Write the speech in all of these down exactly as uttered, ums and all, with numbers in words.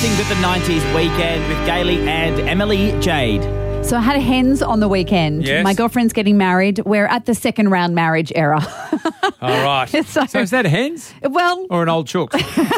Nothing But the nineties Weekend with Gailey and Emily Jade. So I had a hens on the weekend. Yes. My girlfriend's getting married. We're at the second round marriage era. All right. So, So is that hens well, or an old chook?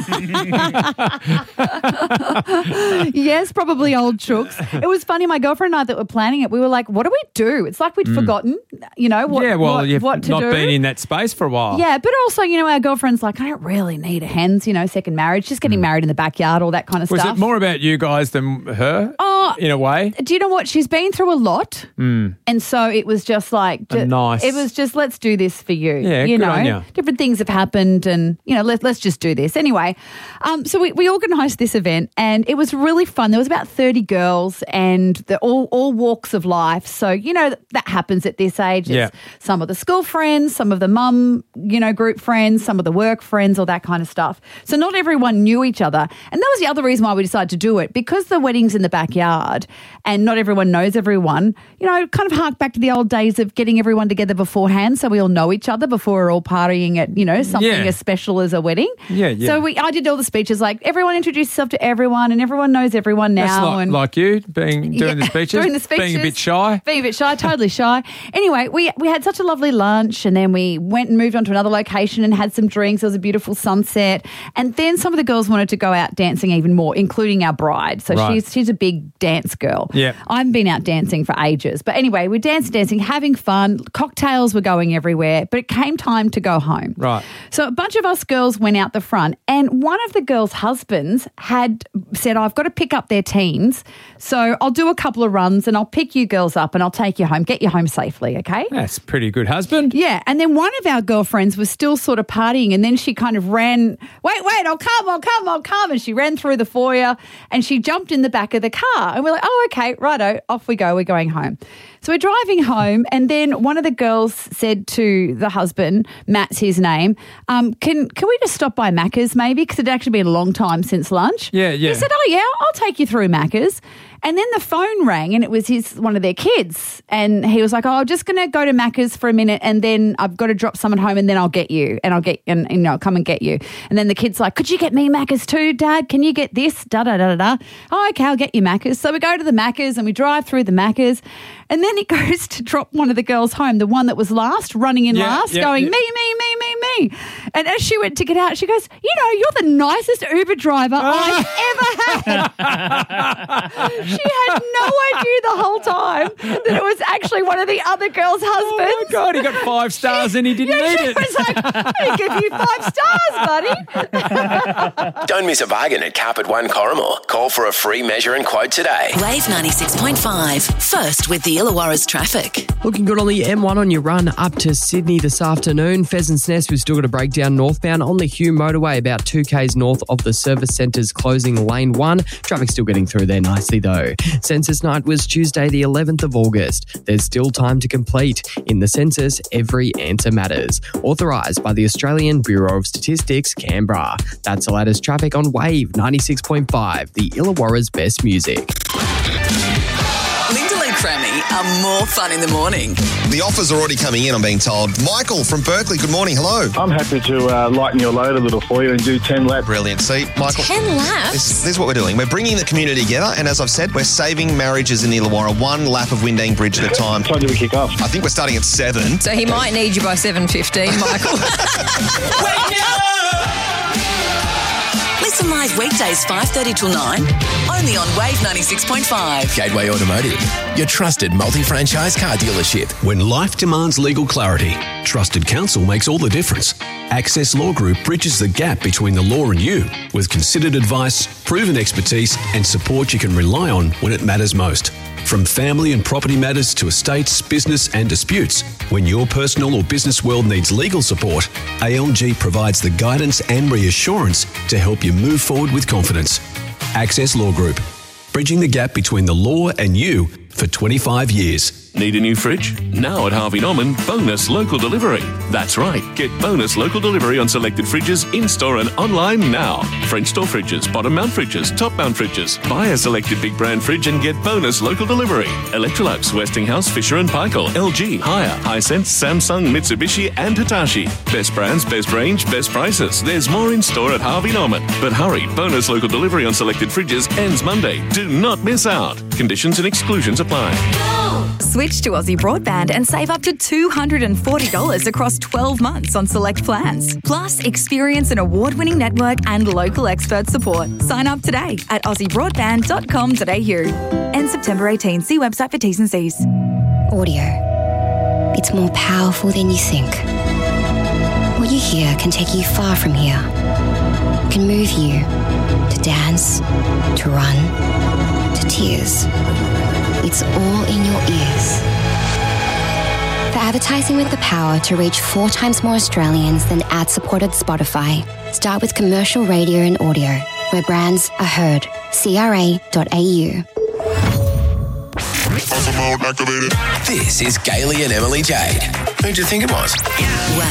yes, probably old chooks. It was funny. My girlfriend and I that were planning it, we were like, what do we do? It's like we'd forgotten, you know, what, yeah, well, what, you've what to not do. been in that space for a while. Yeah, but also, you know, our girlfriend's like, I don't really need a hens, you know, second marriage, just getting married in the backyard, all that kind of Was stuff. it more about you guys than her, Oh, in a way? Do you know what? She's been through a lot. Mm. And so it was just like, ju- nice. it was just, let's do this for you. Yeah, you good know, on ya. different things have happened and, you know, let, let's just do this. Anyway, um, so we, we organised this event and it was really fun. There was about thirty girls and they're all, all walks of life. So, you know, that happens at this age. It's Yeah. some of the school friends, some of the mum, you know, group friends, some of the work friends, all that kind of stuff. So not everyone knew each other. And that was the other reason why we decided to do it, because the wedding's in the backyard and not everyone knows everyone, you know, kind of hark back to the old days of getting everyone together beforehand so we all know each other before we're all partying at, you know, something Yeah. as special as a wedding. Yeah, yeah. So we, I did all the speeches like everyone introduce yourself to everyone and everyone knows everyone now. That's like, and like you, being doing Yeah, the speeches, doing the speeches, being a bit shy. Being a bit shy, totally shy. Anyway, we we had such a lovely lunch and then we went and moved on to another location and had some drinks. It was a beautiful sunset. And then some of the girls wanted to go out dancing even more, including our bride. So Right. she's she's a big dance girl. Yeah. I haven't been out dancing for ages. But anyway, we're dancing, dancing, having fun. Cocktails were going everywhere. But it came time to go home. Right. So a bunch of us girls went out the front and one of the girls' husbands had said, I've got to pick up their teens. So I'll do a couple of runs and I'll pick you girls up and I'll take you home, get you home safely, okay? That's a pretty good husband. Yeah, and then one of our girlfriends was still sort of partying and then she kind of ran, wait, wait, I'll come, I'll come, I'll come. And she ran through the foyer and she jumped in the back of the car. And we're like, oh, okay, righto, off we go, we're going home. So we're driving home and then one of the girls said to the husband, Matt's his name, um, can can we just stop by Macca's maybe? Because it had actually been a long time since lunch. Yeah, yeah. He said, oh, yeah, I'll take you through Macca's. And then the phone rang and it was his one of their kids. And he was like, oh, I'm just going to go to Macca's for a minute and then I've got to drop someone home and then I'll get you and I'll get, and, and you know, I'll come and get you. And then the kid's like, could you get me Macca's too, Dad? Can you get this? Da, da, da, da, da. Oh, okay, I'll get you Macca's. So we go to the Macca's and we drive through the Macca's and then he goes to drop one of the girls home, the one that was last, running in Yeah, last, yeah, going, yeah. me, me, me, me, me. And as she went to get out, she goes, you know, you're the nicest Uber driver I've ever had. She had no idea the whole time that it was actually one of the other girls' Oh husbands. my God, he got five stars and he didn't Yeah, need she it. was like, I give you five stars, buddy. Don't miss a bargain at Carpet One Corrimor. Call for a free measure and quote today. Wave ninety-six point five. First with the Illawarra's traffic. Looking good on the M one on your run up to Sydney this afternoon. Pheasants Nest, we've still got a breakdown northbound on the Hugh motorway, about two k's north of the service centre's closing lane one. Traffic still getting through there nicely though. Census night was Tuesday the eleventh of August. There's still time to complete. In the census, every answer matters. Authorised by the Australian Bureau of Statistics, Canberra. That's the latest traffic on Wave ninety-six point five, the Illawarra's best music. Lyndall and Crammy are more fun in the morning. The offers are already coming in, I'm being told. Michael from Berkeley, good morning. Hello. I'm happy to uh, lighten your load a little for you and do ten laps. Brilliant. See, Michael. Ten laps? This, this is what we're doing. We're bringing the community together, and as I've said, we're saving marriages in the Illawarra one lap of Windang Bridge at a time. What time do we kick off? I think we're starting at seven. So he might need you by seven fifteen, Michael. Listen live weekdays five thirty till nine, only on Wave ninety-six point five. Gateway Automotive, your trusted multi-franchise car dealership. When life demands legal clarity, trusted counsel makes all the difference. Access Law Group bridges the gap between the law and you with considered advice, proven expertise, and support you can rely on when it matters most. From family and property matters to estates, business and disputes, when your personal or business world needs legal support, A L G provides the guidance and reassurance to help you move forward with confidence. Access Law Group, bridging the gap between the law and you for twenty-five years. Need a new fridge? Now at Harvey Norman, bonus local delivery. That's right. Get bonus local delivery on selected fridges in-store and online now. French door fridges, bottom mount fridges, top mount fridges. Buy a selected big brand fridge and get bonus local delivery. Electrolux, Westinghouse, Fisher and Paykel, L G, Haier, Hisense, Samsung, Mitsubishi and Hitachi. Best brands, best range, best prices. There's more in-store at Harvey Norman. But hurry, bonus local delivery on selected fridges ends Monday. Do not miss out. Conditions and exclusions apply. Switch to Aussie Broadband and save up to two hundred forty dollars across twelve months on select plans. Plus, experience an award-winning network and local expert support. Sign up today at aussie broadband dot com dot a u. End September eighteenth. See website for T's and C's. Audio. It's more powerful than you think. What you hear can take you far from here. It can move you to dance, to run, to tears. It's all in your ears. For advertising with the power to reach four times more Australians than ad-supported Spotify, start with commercial radio and audio, where brands are heard. C R A dot A U. This is Gailey and Emily Jade. Who'd you think it was? Wow.